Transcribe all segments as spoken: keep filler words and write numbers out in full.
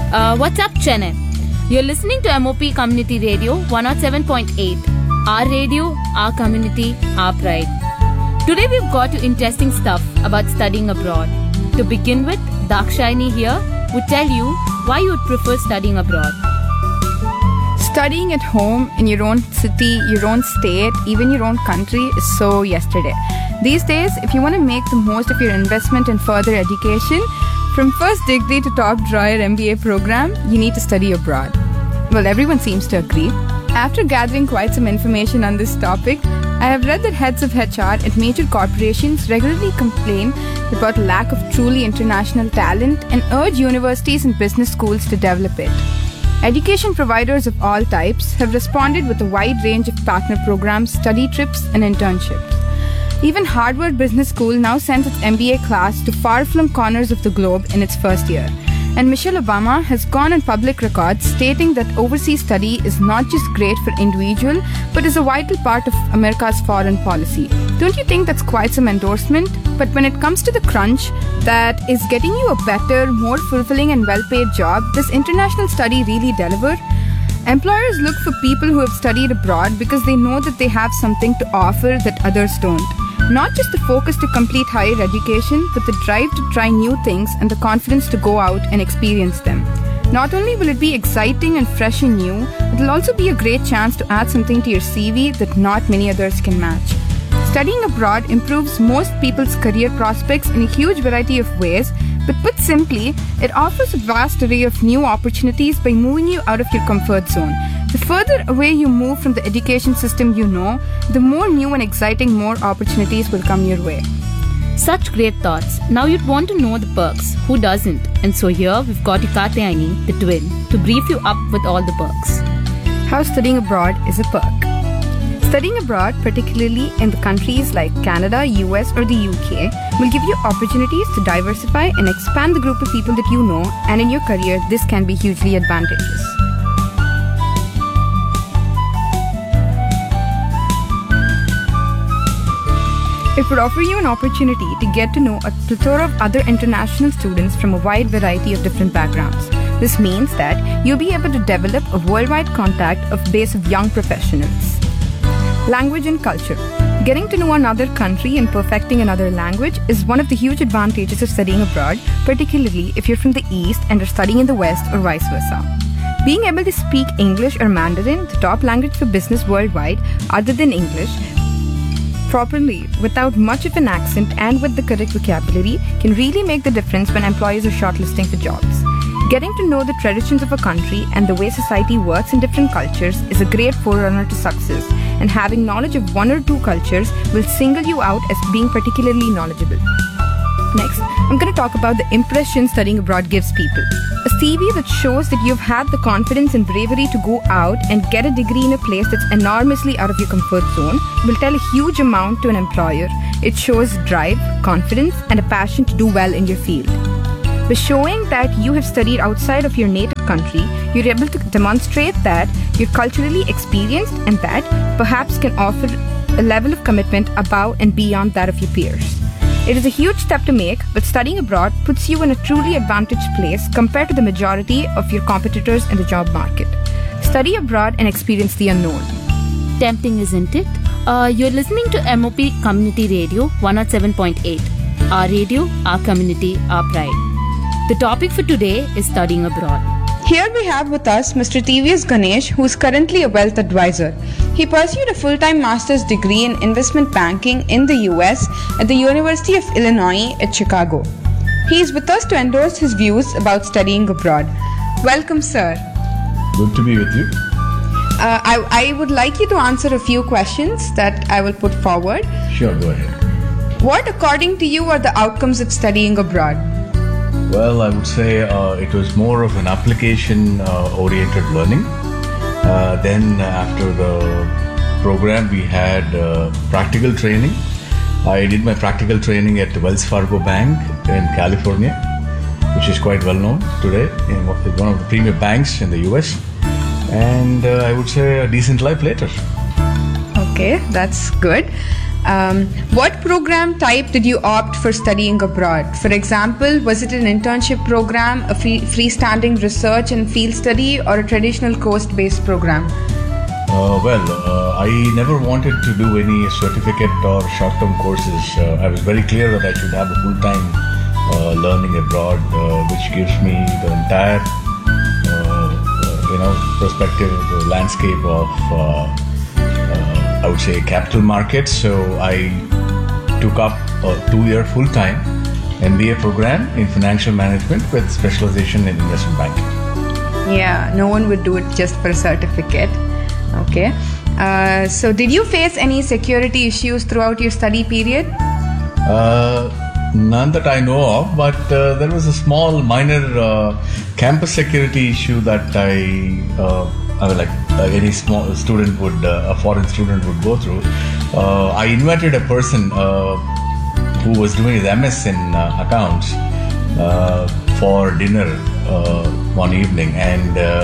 Uh, what's up, Chennai? You're listening to M O P Community Radio one oh seven point eight. Our radio, our community, our pride. Today we've got you interesting stuff about studying abroad. To begin with, Dakshayani here would tell you why you would prefer studying abroad. Studying at home, in your own city, your own state, even your own country is so yesterday. These days, if you want to make the most of your investment in further education, from first degree to top drawer M B A program, you need to study abroad. Well, everyone seems to agree. After gathering quite some information on this topic, I have read that heads of H R at major corporations regularly complain about lack of truly international talent and urge universities and business schools to develop it. Education providers of all types have responded with a wide range of partner programs, study trips, and internships. Even Harvard Business School now sends its M B A class to far-flung corners of the globe in its first year. And Michelle Obama has gone on public record stating that overseas study is not just great for individual, but is a vital part of America's foreign policy. Don't you think that's quite some endorsement? But when it comes to the crunch that is getting you a better, more fulfilling and well-paid job, does international study really deliver? Employers look for people who have studied abroad because they know that they have something to offer that others don't. Not just the focus to complete higher education, but the drive to try new things and the confidence to go out and experience them. Not only will it be exciting and fresh and new, it will also be a great chance to add something to your C V that not many others can match. Studying abroad improves most people's career prospects in a huge variety of ways, but put simply, it offers a vast array of new opportunities by moving you out of your comfort zone. The further away you move from the education system you know, the more new and exciting more opportunities will come your way. Such great thoughts. Now you'd want to know the perks. Who doesn't? And so here we've got Katyayani, the twin, to brief you up with all the perks. How studying abroad is a perk. Studying abroad, particularly in the countries like Canada, U S or the U K, will give you opportunities to diversify and expand the group of people that you know, and in your career this can be hugely advantageous. It would offer you an opportunity to get to know a plethora of other international students from a wide variety of different backgrounds. This means that you'll be able to develop a worldwide contact of base of young professionals. Language and culture. Getting to know another country and perfecting another language is one of the huge advantages of studying abroad, particularly if you're from the East and are studying in the West or vice versa. Being able to speak English or Mandarin, the top language for business worldwide, other than English, properly, without much of an accent and with the correct vocabulary, can really make the difference when employers are shortlisting for jobs. Getting to know the traditions of a country and the way society works in different cultures is a great forerunner to success, and having knowledge of one or two cultures will single you out as being particularly knowledgeable. Next, I'm going to talk about the impression studying abroad gives people. A C V that shows that you've had the confidence and bravery to go out and get a degree in a place that's enormously out of your comfort zone will tell a huge amount to an employer. It shows drive, confidence, and a passion to do well in your field. By showing that you have studied outside of your native country, you're able to demonstrate that you're culturally experienced and that perhaps can offer a level of commitment above and beyond that of your peers. It is a huge step to make, but studying abroad puts you in a truly advantaged place compared to the majority of your competitors in the job market. Study abroad and experience the unknown. Tempting, isn't it? Uh, you're listening to M O P Community Radio one oh seven point eight. Our radio, our community, our pride. The topic for today is studying abroad. Here we have with us Mister T V S Ganesh, who is currently a wealth advisor. He pursued a full-time master's degree in investment banking in the U S at the University of Illinois at Chicago. He is with us to endorse his views about studying abroad. Welcome, sir. Good to be with you. Uh, I, I would like you to answer a few questions that I will put forward. Sure, go ahead. What, according to you, are the outcomes of studying abroad? Well, I would say uh, it was more of an application-oriented uh, learning. Uh, then, uh, after the program, we had uh, practical training. I did my practical training at Wells Fargo Bank in California, which is quite well known today, in one of the premier banks in the U S. And uh, I would say a decent life later. Okay, that's good. Um, what program type did you opt for studying abroad? For example, was it an internship program, a free, freestanding research and field study, or a traditional course-based program? Uh, well, uh, I never wanted to do any certificate or short-term courses. Uh, I was very clear that I should have a full-time uh, learning abroad, uh, which gives me the entire, uh, uh, you know, perspective, the landscape of, uh, uh, I would say, capital markets. So I took up a two-year full-time M B A program in financial management with specialization in investment banking. Yeah, no one would do it just for a certificate. Okay. Uh, so, did you face any security issues throughout your study period? Uh, none that I know of, but uh, there was a small, minor uh, campus security issue that I, uh, I mean, like uh, any small student would, uh, a foreign student would go through. Uh, I invited a person uh, who was doing his M S in uh, accounts uh, for dinner uh, one evening, and uh,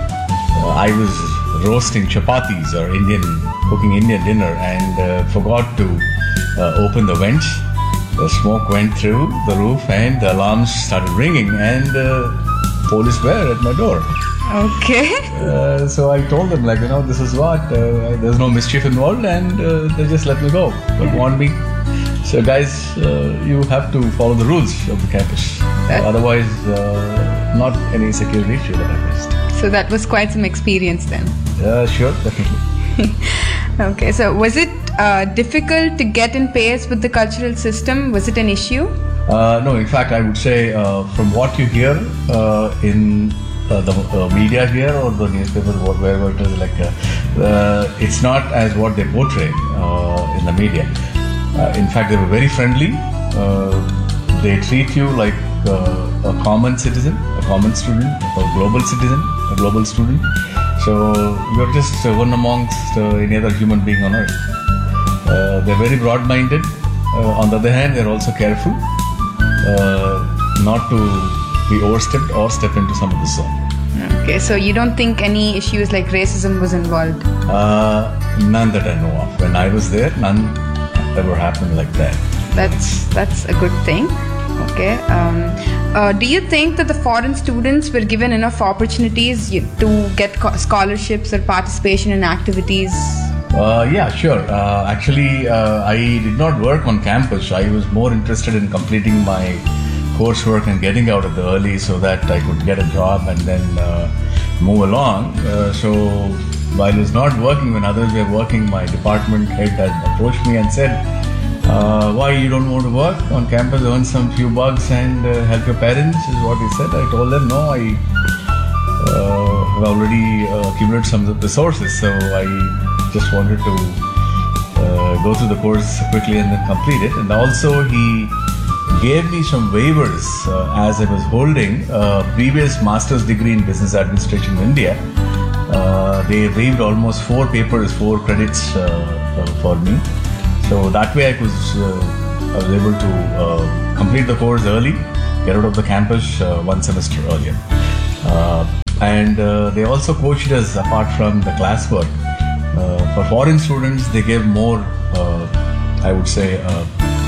I was roasting chapatis or Indian, cooking Indian dinner, and uh, forgot to uh, open the vents. The smoke went through the roof and the alarms started ringing, and uh, police were at my door. Okay. Uh, so I told them, like, you know, this is what, uh, there's no mischief involved, and uh, they just let me go, but warned me. So guys, uh, you have to follow the rules of the campus. That- Otherwise, uh, not any security issue that I faced. So that was quite some experience then. Uh, sure, definitely. Okay, so was it uh, difficult to get in pace with the cultural system? Was it an issue? Uh, no, in fact, I would say uh, from what you hear uh, in uh, the uh, media here or the newspapers, wherever it is, like uh, uh, it's not as what they portray uh, in the media. Uh, in fact, they were very friendly. Uh, they treat you like uh, a common citizen, a common student, a global citizen, a global student. So you're just uh, one amongst uh, any other human being on earth. Uh, they're very broad-minded. Uh, on the other hand, they're also careful uh, not to be overstepped or step into some of the zone. Okay, so you don't think any issues like racism was involved? Uh, none that I know of. When I was there, none ever happened like that. That's that's a good thing. Okay. Um, uh, do you think that the foreign students were given enough opportunities you- to get co- scholarships or participation in activities? Uh, yeah, sure. Uh, actually, uh, I did not work on campus. I was more interested in completing my coursework and getting out of the early so that I could get a job and then uh, move along. Uh, so while I was not working, when others were working, my department head had approached me and said, uh, why you don't want to work on campus, earn some few bucks and uh, help your parents, is what he said. I told them, no, I uh, have already uh, accumulated some resources, so I just wanted to uh, go through the course quickly and then complete it. And also he gave me some waivers uh, as I was holding a previous master's degree in business administration in India. Uh, they waived almost four papers, four credits uh, for me. So that way I was, uh, I was able to uh, complete the course early, get out of the campus uh, one semester earlier. Uh, and uh, they also coached us apart from the classwork. Uh, for foreign students, they gave more, uh, I would say, uh,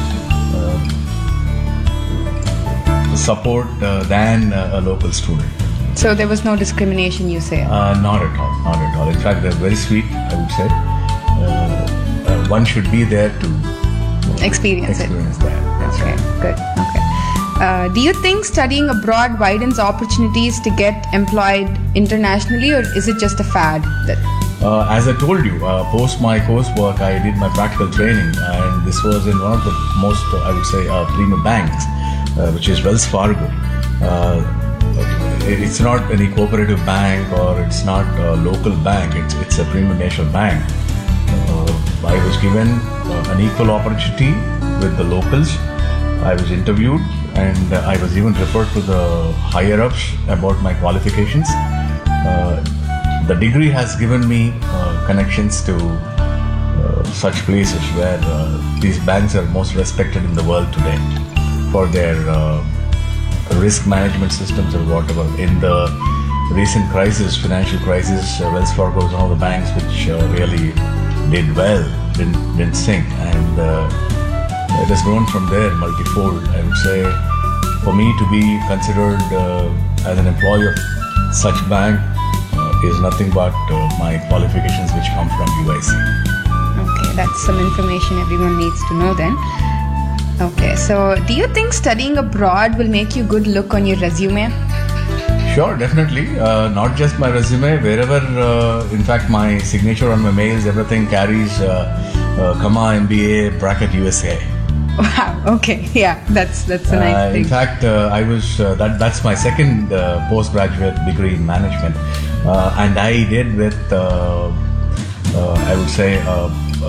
uh, support uh, than uh, a local student. So there was no discrimination, you say? Uh, not at all, not at all. In fact, they're very sweet, I would say. Uh, uh, one should be there to uh, Experience it. experience that. That's Okay, right. good. Okay. Uh, do you think studying abroad widens opportunities to get employed internationally, or is it just a fad? That Uh, as I told you, uh, post my coursework, I did my practical training, and this was in one of the most, uh, I would say, uh, premium banks, uh, which is Wells Fargo. Uh, it- it's not any cooperative bank or it's not a local bank. It's it's a premium national bank. Uh, I was given uh, an equal opportunity with the locals. I was interviewed, and uh, I was even referred to the higher ups about my qualifications. Uh, The degree has given me uh, connections to uh, such places where uh, these banks are most respected in the world today for their uh, risk management systems or whatever. In the recent crisis, financial crisis, uh, Wells Fargo is one of the banks which uh, really did well didn't, didn't sink. And uh, it has grown from there multifold. I would say for me to be considered uh, as an employee of such bank uh, is nothing but uh, my qualifications which come from U I C. Okay, that's some information everyone needs to know then. Okay, so do you think studying abroad will make you good look on your resume? Sure, definitely. Uh, not just my resume, wherever, uh, in fact, my signature on my mails, everything carries uh, uh, comma M B A bracket U S A. Wow. Okay. Yeah, that's that's a nice Uh, thing. in fact, uh, I was uh, that that's my second uh, postgraduate degree in management, uh, and I did with uh, uh, I would say uh,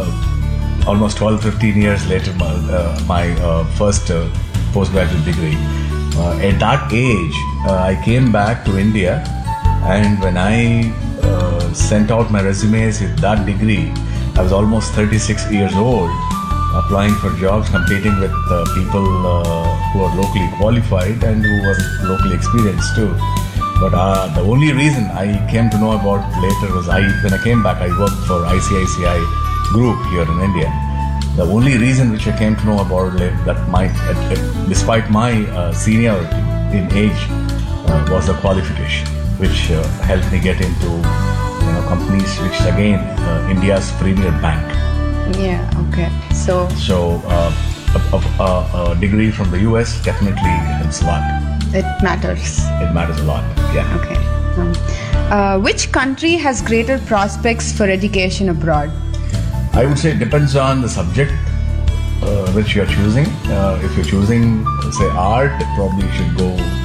uh, almost twelve, fifteen years later my, uh, my uh, first uh, postgraduate degree. Uh, at that age, uh, I came back to India, and when I uh, sent out my resumes with that degree, I was almost thirty-six years old, applying for jobs, competing with uh, people uh, who are locally qualified and who are locally experienced too. But uh, the only reason I came to know about later was I, when I came back, I worked for I C I C I Group here in India. The only reason which I came to know about it, that my, uh, uh, despite my uh, seniority in age, uh, was the qualification, which uh, helped me get into you know companies, which is again uh, India's premier bank. Yeah. Okay. So So uh, a, a, a degree from the U S definitely helps a lot. it matters. It matters a lot. Yeah. Okay. Um, uh, which country has greater prospects for education abroad? I would say it depends on the subject uh, which you are choosing. Uh, if you're choosing, say, art, probably you should go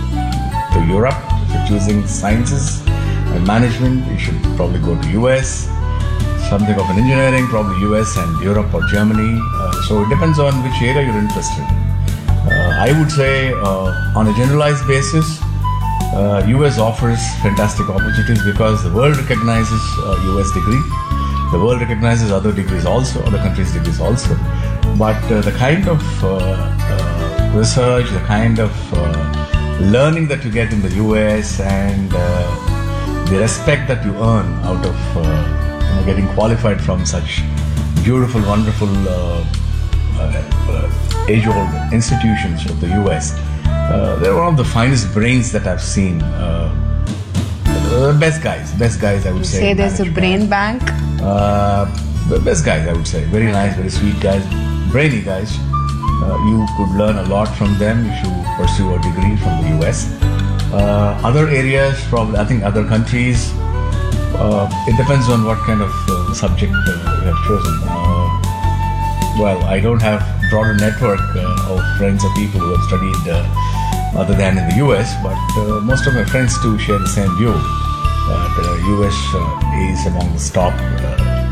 to Europe. If you're choosing sciences and management, you should probably go to U S. Something of an engineering, probably U S and Europe or Germany. Uh, so it depends on which area you're interested in. Uh, I would say uh, on a generalized basis, uh, U S offers fantastic opportunities because the world recognizes uh, U S degree. The world recognizes other degrees also, other countries' degrees also. But uh, the kind of uh, uh, research, the kind of uh, learning that you get in the U S and uh, the respect that you earn out of uh, you know, getting qualified from such beautiful, wonderful, uh, uh, uh, age-old institutions of the U S. Uh, they're one of the finest brains that I've seen. Uh, the best guys, best guys I would say. Say in there's a management. brain bank. Uh, the best guys, I would say. Very nice, very sweet guys, brainy guys. Uh, you could learn a lot from them if you pursue a degree from the U S. Uh, other areas, probably, I think other countries, uh, it depends on what kind of uh, subject uh, you have chosen. Uh, well, I don't have broader network uh, of friends or people who have studied uh, other than in the U S, but uh, most of my friends too share the same view. That uh, U S uh, is among the top, uh,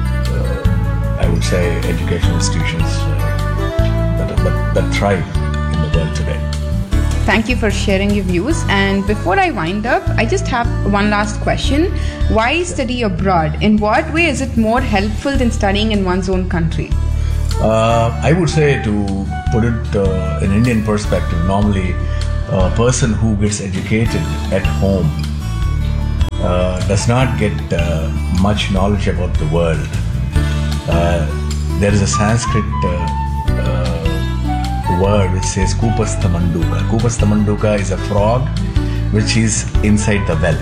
uh, I would say, educational institutions uh, that, that, that thrive in the world today. Thank you for sharing your views. And before I wind up, I just have one last question. Why study abroad? In what way is it more helpful than studying in one's own country? Uh, I would say, to put it uh, in Indian perspective, normally a person who gets educated at home Uh, does not get uh, much knowledge about the world. Uh, there is a Sanskrit uh, uh, word which says Kupasthamanduka. Kupasthamanduka is a frog which is inside the well.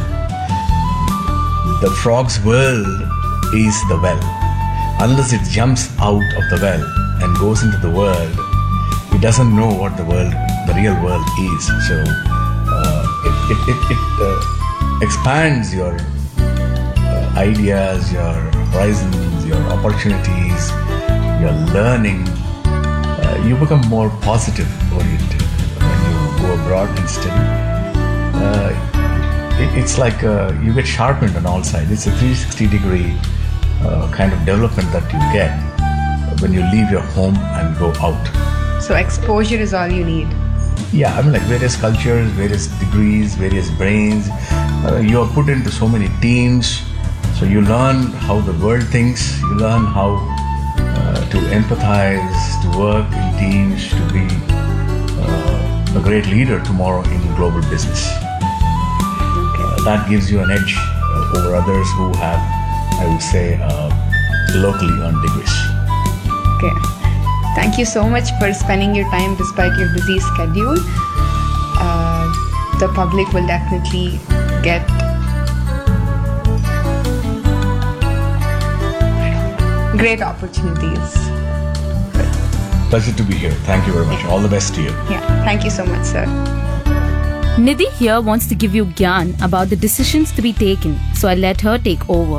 The frog's world is the well. Unless it jumps out of the well and goes into the world, it doesn't know what the world, the real world is. So uh, it, it, it, it uh, expands your uh, ideas, your horizons, your opportunities, your learning. Uh, you become more positive oriented when you go abroad and study. Uh, it, it's like uh, you get sharpened on all sides. It's a three sixty degree uh, kind of development that you get when you leave your home and go out. So exposure is all you need. Yeah, I mean, like various cultures, various degrees, various brains. Uh, you are put into so many teams, so you learn how the world thinks. You learn how uh, to empathize, to work in teams, to be uh, a great leader tomorrow in global business. Okay. Uh, that gives you an edge uh, over others who have, I would say, uh, locally earned degrees. Okay. Thank you so much for spending your time despite your busy schedule. Uh, the public will definitely get great opportunities. Pleasure to be here. Thank you very much. All the best to you. Yeah. Thank you so much, sir. Nidhi here wants to give you gyan about the decisions to be taken, so I let her take over.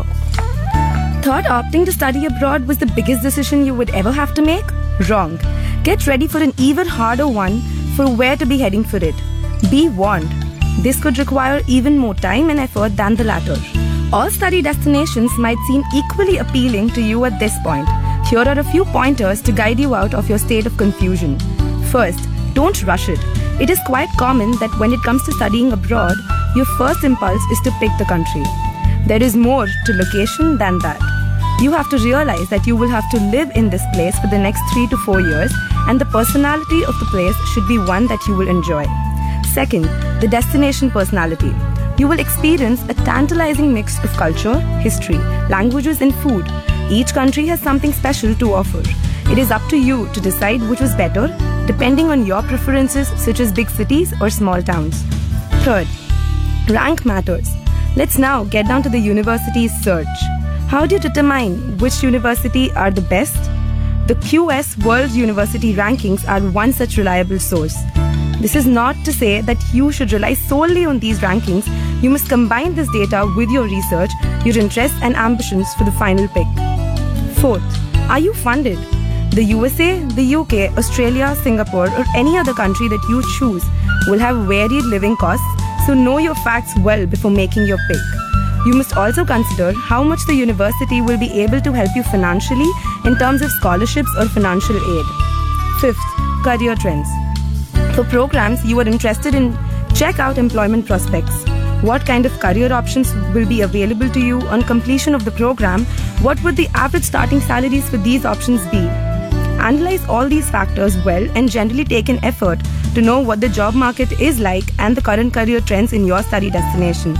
Thought opting to study abroad was the biggest decision you would ever have to make? Wrong. Get ready for an even harder one for where to be heading for it. Be warned. This could require even more time and effort than the latter. All study destinations might seem equally appealing to you at this point. Here are a few pointers to guide you out of your state of confusion. First, don't rush it. It is quite common that when it comes to studying abroad, your first impulse is to pick the country. There is more to location than that. You have to realize that you will have to live in this place for the next three to four years, and the personality of the place should be one that you will enjoy. Second, the destination personality. You will experience a tantalizing mix of culture, history, languages, and food. Each country has something special to offer. It is up to you to decide which was better, depending on your preferences, such as big cities or small towns. Third, rank matters. Let's now get down to the university's search. How do you determine which university are the best? The Q S World University Rankings are one such reliable source. This is not to say that you should rely solely on these rankings. You must combine this data with your research, your interests and ambitions for the final pick. Fourth, are you funded? The U S A, the U K, Australia, Singapore, or any other country that you choose will have varied living costs, so know your facts well before making your pick. You must also consider how much the university will be able to help you financially in terms of scholarships or financial aid. Fifth, career trends. For programs you are interested in, check out employment prospects. What kind of career options will be available to you on completion of the program? What would the average starting salaries for these options be? Analyze all these factors well and generally take an effort to know what the job market is like and the current career trends in your study destination.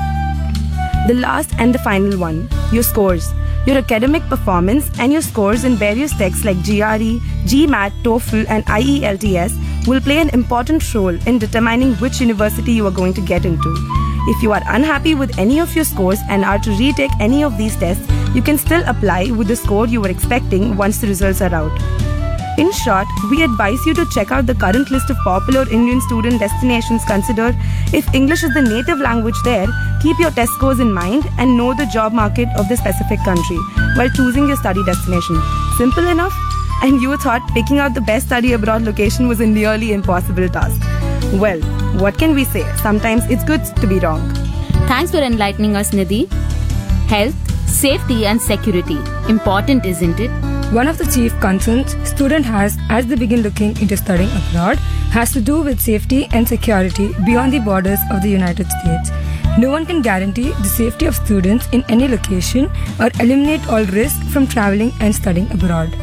The last and the final one, your scores. Your academic performance and your scores in various texts like G R E, GMAT, TOEFL and I E L T S will play an important role in determining which university you are going to get into. If you are unhappy with any of your scores and are to retake any of these tests, you can still apply with the score you were expecting once the results are out. In short, we advise you to check out the current list of popular Indian student destinations considered. If English is the native language there, keep your test scores in mind and know the job market of the specific country while choosing your study destination. Simple enough? And you thought picking out the best study abroad location was a nearly impossible task. Well, what can we say? Sometimes it's good to be wrong. Thanks for enlightening us, Nidhi. Health, safety and security. Important, isn't it? One of the chief concerns student has as they begin looking into studying abroad has to do with safety and security beyond the borders of the United States. No one can guarantee the safety of students in any location or eliminate all risk from traveling and studying abroad.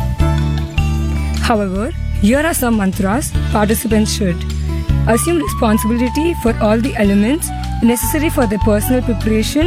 However, here are some mantras participants should assume responsibility for all the elements necessary for their personal preparation